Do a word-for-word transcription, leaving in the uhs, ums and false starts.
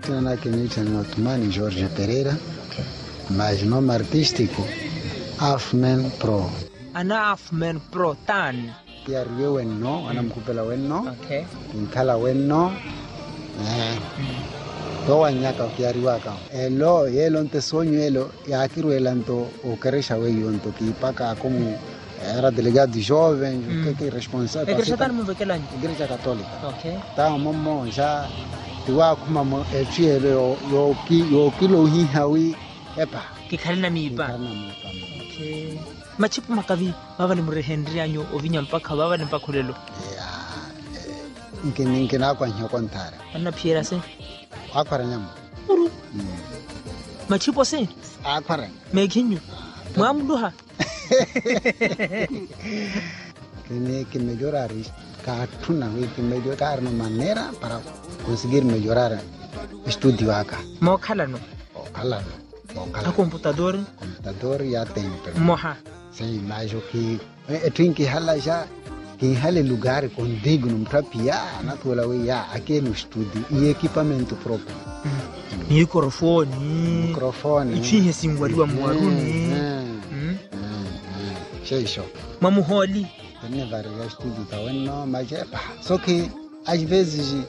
Tena que me chama Otumani Jorge Pereira, mas nome artístico Afman Pro. Ana Afman Pro tan. Kiariwe wenno, anamkupela wenno. Okay. Nkala wenno. Eh. Lo wanyaka kiariwaka. Elo yelo nte sonyo elo yakirwela nto okeresha weyonto kipaka como era delegado jovem, o que que responsável. Igreja está no Muvekelani? Igreja Católica. Okay. Tá momo já tiwa kuma mo echiele yo yo ki yo kilo hi hawi epa. Kikalina miiba. Okay. Machipu makavi baba ni mure Henry anyo ovinya mpaka baba ni mpaka lelo. Yeah. Nke ninke na kwa nyoko ntare. Ana piera se. Akwara nyama. Uru. Machipu se. Akwara. Mekinyu. Muamduha. Tiene que mejorar cartuna, que mejorar una manera para conseguir mejorar estudio acá. Mo kalano. O calano. O calano. A computador. Computador ya tem. Moha. Sim, mas o que é tem que hala já que hala lugar com digno para piar na tua ya aqui no estúdio e equipamento próprio. Microfone. Microfone. Ichihe singwariwa mwaruni. Cheio. Mamuholi. Tem vários estúdios tá vendo, mas é pá. Só que às vezes